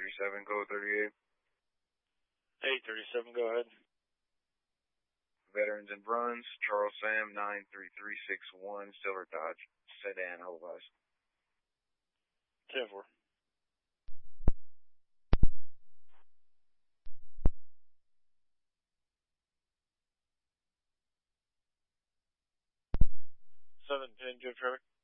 837, code 38. 837, go ahead. Veterans and Bruns, Charles Sam, 93361, Silver Dodge sedan, hold us. 10-4. Seven, 10, good traffic.